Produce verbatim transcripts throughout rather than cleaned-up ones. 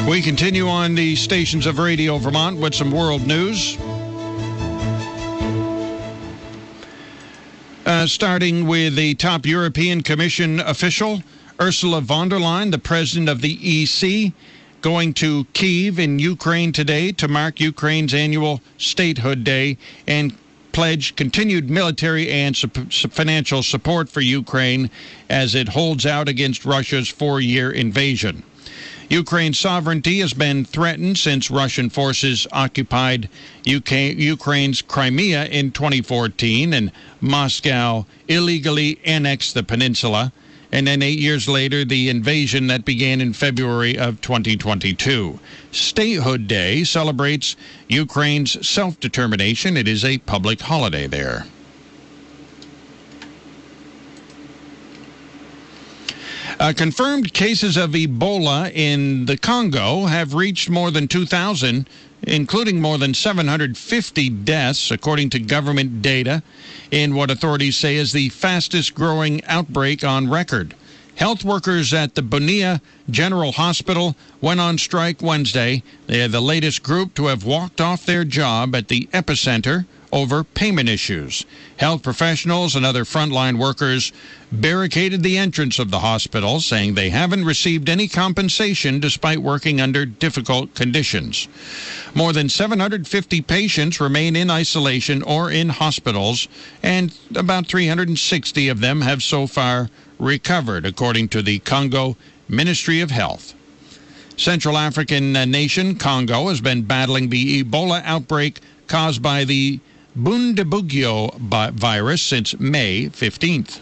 We continue on the stations of Radio Vermont with some world news. Uh, starting with the top European Commission official, Ursula von der Leyen, the president of the E C, going to Kyiv in Ukraine today to mark Ukraine's annual Statehood Day and pledge continued military and su- financial support for Ukraine as it holds out against Russia's four-year invasion. Ukraine's sovereignty has been threatened since Russian forces occupied U K, Ukraine's Crimea in twenty fourteen and Moscow illegally annexed the peninsula. And then eight years later, the invasion that began in February of twenty twenty-two. Statehood Day celebrates Ukraine's self-determination. It is a public holiday there. Uh, confirmed cases of Ebola in the Congo have reached more than two thousand, including more than seven hundred fifty deaths, according to government data, in what authorities say is the fastest-growing outbreak on record. Health workers at the Bunia General Hospital went on strike Wednesday. They are the latest group to have walked off their job at the epicenter over payment issues. Health professionals and other frontline workers barricaded the entrance of the hospital, saying they haven't received any compensation despite working under difficult conditions. More than seven hundred fifty patients remain in isolation or in hospitals, and about three hundred sixty of them have so far recovered, according to the Congo Ministry of Health. Central African nation Congo has been battling the Ebola outbreak caused by the Bundibugyo virus since May fifteenth.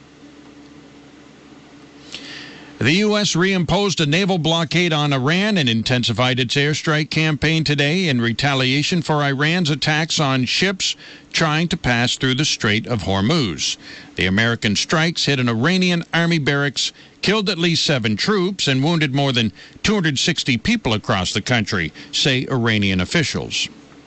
The U S reimposed a naval blockade on Iran and intensified its airstrike campaign today in retaliation for Iran's attacks on ships trying to pass through the Strait of Hormuz. The American strikes hit an Iranian army barracks, killed at least seven troops, and wounded more than two hundred sixty people across the country, say Iranian officials.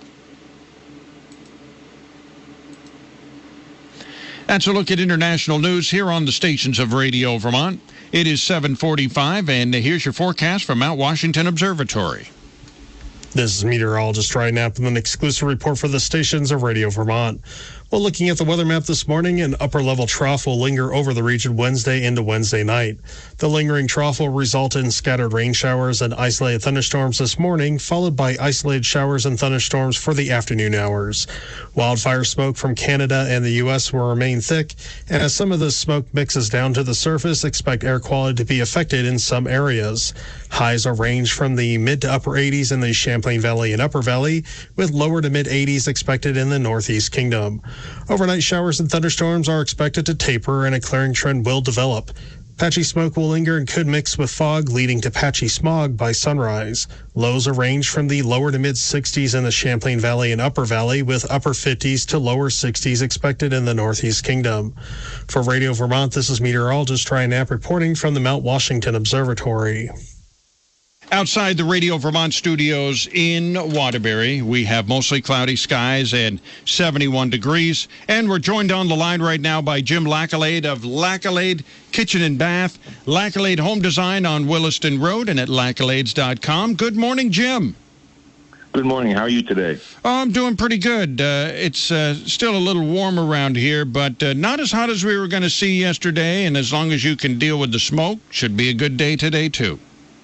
That's a look at international news here on the stations of Radio Vermont. It is seven forty-five, and here's your forecast from Mount Washington Observatory. This is meteorologist Ryan Knapp with an exclusive report for the stations of Radio Vermont. Well, looking at the weather map this morning, an upper-level trough will linger over the region Wednesday into Wednesday night. The lingering trough will result in scattered rain showers and isolated thunderstorms this morning, followed by isolated showers and thunderstorms for the afternoon hours. Wildfire smoke from Canada and the U S will remain thick, and as some of the smoke mixes down to the surface, expect air quality to be affected in some areas. Highs will range from the mid to upper eighties in the Champlain Valley and Upper Valley, with lower to mid eighties expected in the Northeast Kingdom. Overnight showers and thunderstorms are expected to taper and a clearing trend will develop. Patchy smoke will linger and could mix with fog, leading to patchy smog by sunrise. Lows will range from the lower to mid sixties in the Champlain Valley and Upper Valley, with upper fifties to lower sixties expected in the Northeast Kingdom. For Radio Vermont, this is meteorologist Ryan Knapp reporting from the Mount Washington Observatory. Outside the Radio Vermont studios in Waterbury, we have mostly cloudy skies and seventy-one degrees. And we're joined on the line right now by Jim Lackalade of Lackalade Kitchen and Bath, Lackalade Home Design on Williston Road and at lackalades dot com. Good morning, Jim. Good morning. How are you today? Oh, I'm doing pretty good. Uh, it's uh, still a little warm around here, but uh, not as hot as we were going to see yesterday. And as long as you can deal with the smoke, should be a good day today, too.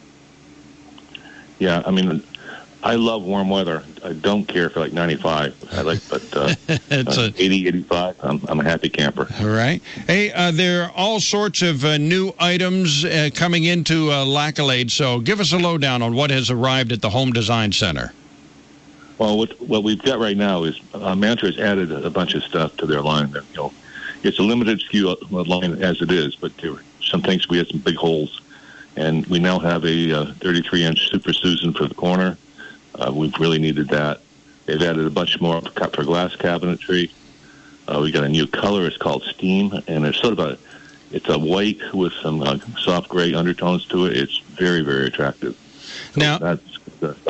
Yeah, I mean, I love warm weather. I don't care for like ninety-five. I like, but uh, it's uh, a, eighty, eighty-five, I'm, I'm a happy camper. All right. Hey, uh, there are all sorts of uh, new items uh, coming into uh, Lackalade, so give us a lowdown on what has arrived at the Home Design Center. Well, what what we've got right now is uh, Mantra has added a bunch of stuff to their line. That, you know, it's a limited S K U line as it is, but there, some things we had some big holes. And we now have a uh, thirty-three inch Super Susan for the corner. Uh, we've really needed that. They've added a bunch more for glass cabinetry. Uh, we got a new color. It's called Steam, and it's sort of a, it's a white with some uh, soft gray undertones to it. It's very, very attractive. So now, that's uh, oh, well.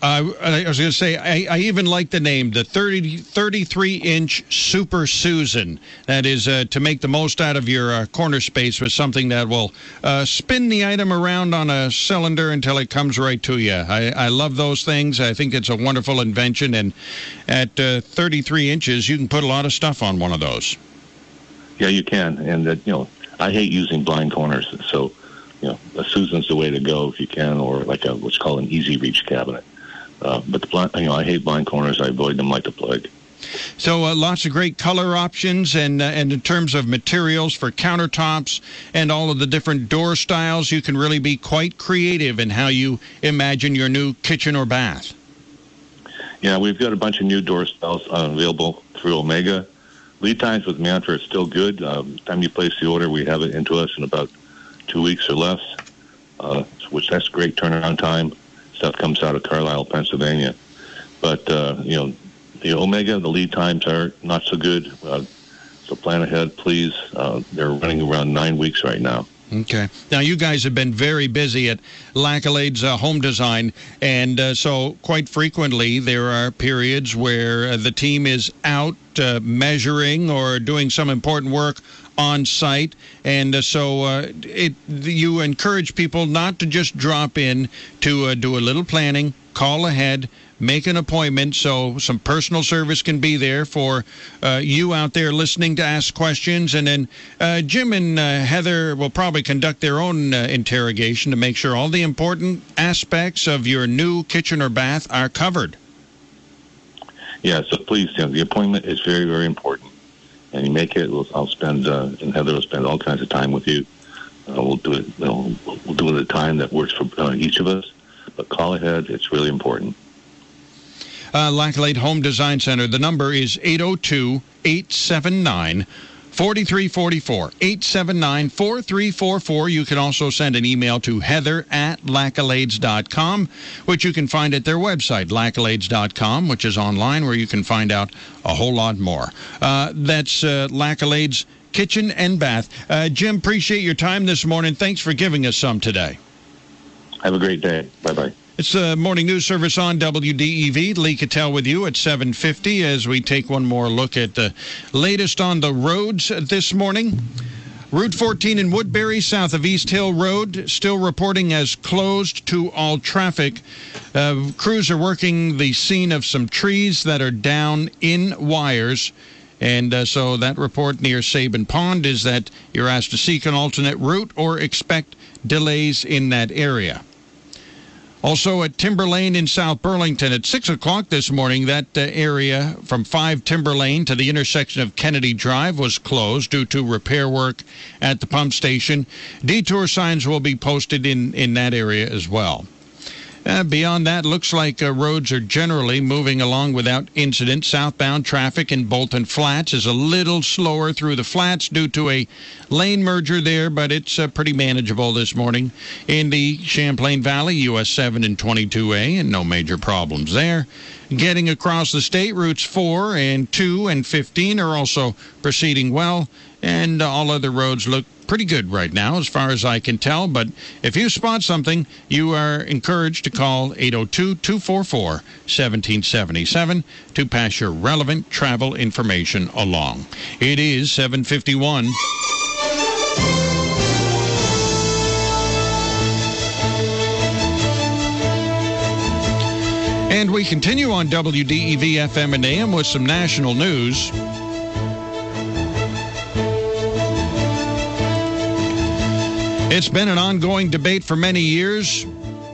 Uh, I was going to say, I, I even like the name, the thirty, thirty-three inch Super Susan. That is uh, to make the most out of your uh, corner space with something that will uh, spin the item around on a cylinder until it comes right to you. I, I love those things. I think it's a wonderful invention. And at uh, thirty-three inches, you can put a lot of stuff on one of those. Yeah, you can. And, uh, you know, I hate using blind corners. So, you know, a Susan's the way to go if you can, or like a what's called an easy reach cabinet. Uh, but the blind, you know, I hate blind corners. I avoid them like the plague. So uh, lots of great color options, and uh, and in terms of materials for countertops and all of the different door styles, you can really be quite creative in how you imagine your new kitchen or bath. Yeah, we've got a bunch of new door styles uh, available through Omega. Lead times with Mantra are still good. Um, time you place the order, we have it into us in about two weeks or less, uh, which that's great turnaround time. Stuff comes out of Carlisle, Pennsylvania. But, uh, you know, the Omega, the lead times are not so good. Uh, so plan ahead, please. Uh, they're running around nine weeks right now. Okay. Now, you guys have been very busy at Lackalade's uh, Home Design, and uh, so quite frequently there are periods where uh, the team is out uh, measuring or doing some important work on site, and uh, so uh, it you encourage people not to just drop in, to uh, do a little planning, call ahead, make an appointment so some personal service can be there for uh, you out there listening to ask questions. And then uh, Jim and uh, Heather will probably conduct their own uh, interrogation to make sure all the important aspects of your new kitchen or bath are covered. Yeah, so please, you know, the appointment is very, very important. And you make it, we'll, I'll spend, uh, and Heather will spend all kinds of time with you. Uh, we'll do it, you know, we'll do it at a time that works for uh, each of us. But call ahead, it's really important. Uh, Lackalade Home Design Center. The number is eight oh two, eight seven nine, four three four four. eight seven nine, four three four four. You can also send an email to heather at lackalades dot com, which you can find at their website, lackalades dot com, which is online, where you can find out a whole lot more. Uh, that's uh, Lackalades Kitchen and Bath. Uh, Jim, appreciate your time this morning. Thanks for giving us some today. Have a great day. Bye-bye. It's the morning news service on W D E V. Lee Cattell with you at seven fifty as we take one more look at the latest on the roads this morning. Route fourteen in Woodbury, south of East Hill Road, still reporting as closed to all traffic. Uh, crews are working the scene of some trees that are down in wires. And uh, so that report near Sabin Pond is that you're asked to seek an alternate route or expect delays in that area. Also at Timber Lane in South Burlington at six o'clock this morning, that uh, area from five Timber Lane to the intersection of Kennedy Drive was closed due to repair work at the pump station. Detour signs will be posted in, in that area as well. Uh, beyond that, looks like uh, roads are generally moving along without incident. Southbound traffic in Bolton Flats is a little slower through the flats due to a lane merger there, but it's uh, pretty manageable this morning. In the Champlain Valley, U S seven and twenty-two A, and no major problems there. Getting across the state, routes four and two and fifteen are also proceeding well, and uh, all other roads look pretty good right now as far as I can tell. But if you spot something, you are encouraged to call eight oh two, two four four, one seven seven seven to pass your relevant travel information along. It is seven fifty-one. And we continue on W D E V F M and A M with some national news. It's been an ongoing debate for many years.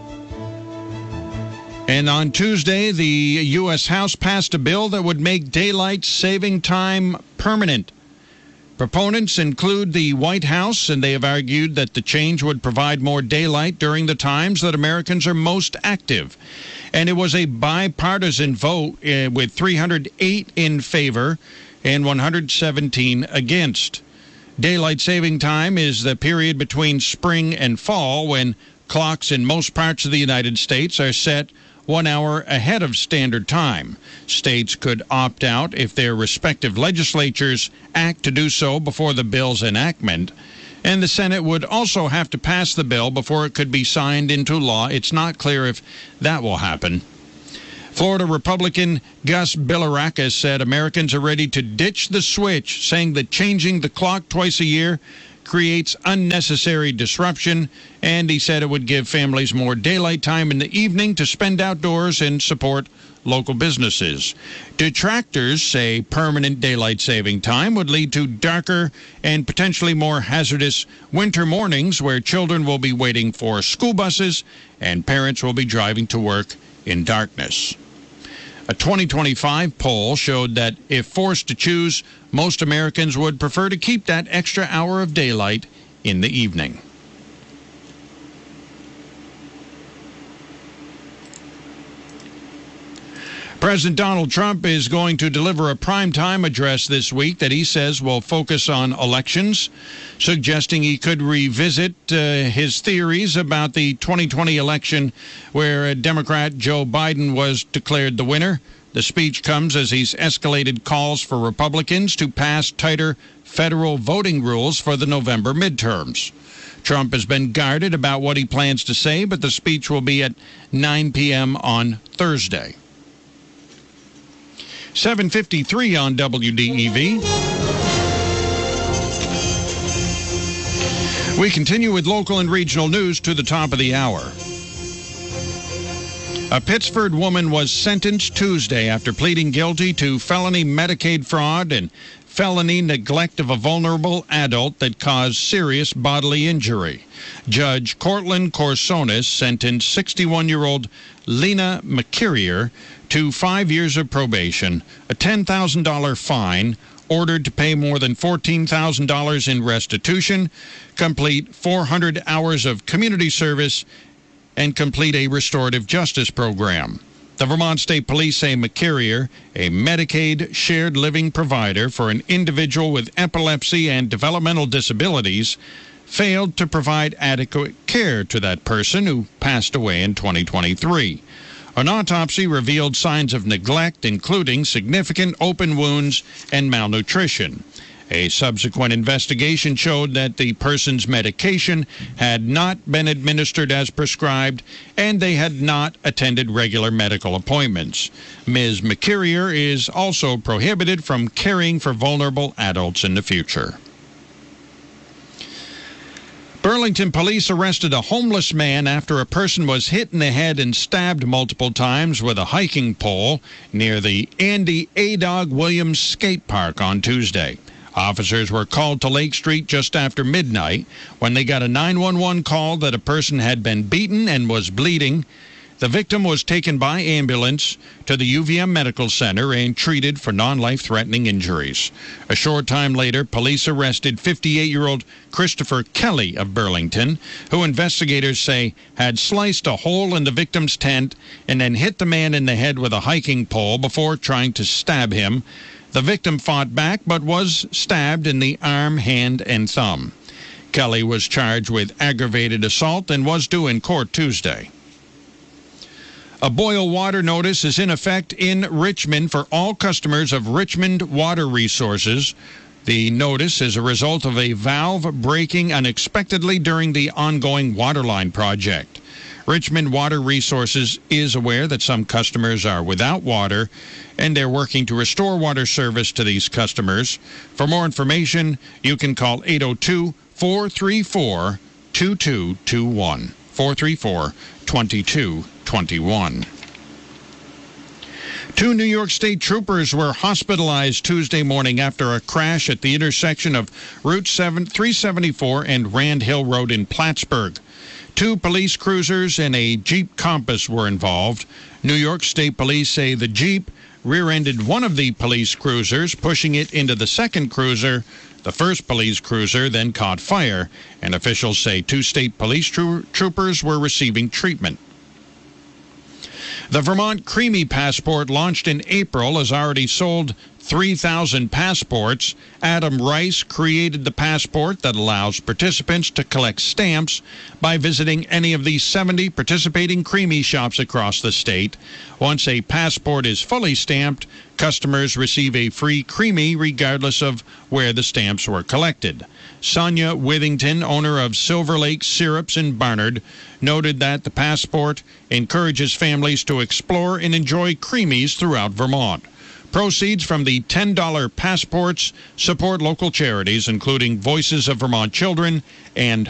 And on Tuesday, the U S House passed a bill that would make daylight saving time permanent. Proponents include the White House, and they have argued that the change would provide more daylight during the times that Americans are most active. And it was a bipartisan vote uh, with three hundred eight in favor and one hundred seventeen against. Daylight saving time is the period between spring and fall when clocks in most parts of the United States are set one hour ahead of standard time. States could opt out if their respective legislatures act to do so before the bill's enactment. And the Senate would also have to pass the bill before it could be signed into law. It's not clear if that will happen. Florida Republican Gus Bilirakis said Americans are ready to ditch the switch, saying that changing the clock twice a year creates unnecessary disruption, and he said it would give families more daylight time in the evening to spend outdoors and support local businesses. Detractors say permanent daylight saving time would lead to darker and potentially more hazardous winter mornings where children will be waiting for school buses and parents will be driving to work in darkness. A twenty twenty-five poll showed that if forced to choose, most Americans would prefer to keep that extra hour of daylight in the evening. President Donald Trump is going to deliver a primetime address this week that he says will focus on elections, suggesting he could revisit uh, his theories about the twenty twenty election where Democrat Joe Biden was declared the winner. The speech comes as he's escalated calls for Republicans to pass tighter federal voting rules for the November midterms. Trump has been guarded about what he plans to say, but the speech will be at nine p.m. on Thursday. seven fifty-three on W D E V. We continue with local and regional news to the top of the hour. A Pittsford woman was sentenced Tuesday after pleading guilty to felony Medicaid fraud and felony neglect of a vulnerable adult that caused serious bodily injury. Judge Cortland Corsonis sentenced sixty-one-year-old Lena McCurrier to five years of probation, a ten thousand dollars fine, ordered to pay more than fourteen thousand dollars in restitution, complete four hundred hours of community service, and complete a restorative justice program. The Vermont State Police say McCurrier, a Medicaid shared living provider for an individual with epilepsy and developmental disabilities, failed to provide adequate care to that person who passed away in twenty twenty-three. An autopsy revealed signs of neglect, including significant open wounds and malnutrition. A subsequent investigation showed that the person's medication had not been administered as prescribed, and they had not attended regular medical appointments. Miz McCurrier is also prohibited from caring for vulnerable adults in the future. Burlington police arrested a homeless man after a person was hit in the head and stabbed multiple times with a hiking pole near the Andy A-Dog Williams skate park on Tuesday. Officers were called to Lake Street just after midnight when they got a nine one one call that a person had been beaten and was bleeding. The victim was taken by ambulance to the U V M Medical Center and treated for non-life-threatening injuries. A short time later, police arrested fifty-eight-year-old Christopher Kelly of Burlington, who investigators say had sliced a hole in the victim's tent and then hit the man in the head with a hiking pole before trying to stab him. The victim fought back but was stabbed in the arm, hand, and thumb. Kelly was charged with aggravated assault and was due in court Tuesday. A boil water notice is in effect in Richmond for all customers of Richmond Water Resources. The notice is a result of a valve breaking unexpectedly during the ongoing waterline project. Richmond Water Resources is aware that some customers are without water, and they're working to restore water service to these customers. For more information, you can call eight oh two, four three four, two two two one, four three four, two two two one. Two New York State troopers were hospitalized Tuesday morning after a crash at the intersection of Route three seventy-four and Rand Hill Road in Plattsburgh. Two police cruisers and a Jeep Compass were involved. New York State Police say the Jeep rear-ended one of the police cruisers, pushing it into the second cruiser. The first police cruiser then caught fire, and officials say two state police tro- troopers were receiving treatment. The Vermont Creamy Passport, launched in April, has already sold three thousand passports. Adam Rice created the passport that allows participants to collect stamps by visiting any of the seventy participating Creamy shops across the state. Once a passport is fully stamped, customers receive a free Creamy regardless of where the stamps were collected. Sonia Withington, owner of Silver Lake Syrups in Barnard, noted that the passport encourages families to explore and enjoy Creamies throughout Vermont. Proceeds from the ten dollar passports support local charities, including Voices of Vermont Children and